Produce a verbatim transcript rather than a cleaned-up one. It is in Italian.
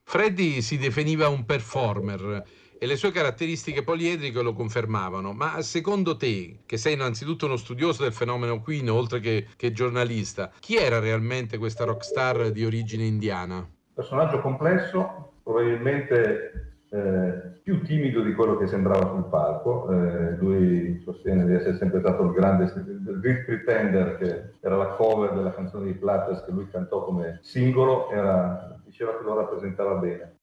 Freddie si definiva un performer e le sue caratteristiche poliedriche lo confermavano. Ma secondo te, che sei innanzitutto uno studioso del fenomeno Queen, oltre che, che giornalista, chi era realmente questa rockstar di origine indiana? Personaggio complesso, probabilmente eh, più timido di quello che sembrava sul palco. Eh, lui sostiene di essere sempre stato il grande il Great Pretender, che era la cover della canzone di Platters che lui cantò come singolo, era, diceva che lo rappresentava bene.